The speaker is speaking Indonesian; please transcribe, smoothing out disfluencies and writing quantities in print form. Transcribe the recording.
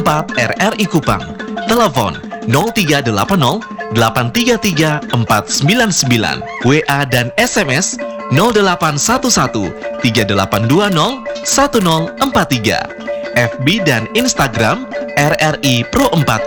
4 RRI Kupang. Telepon 0380 833 499, WA dan SMS 0811 3820 1043, FB dan Instagram RRI Pro 4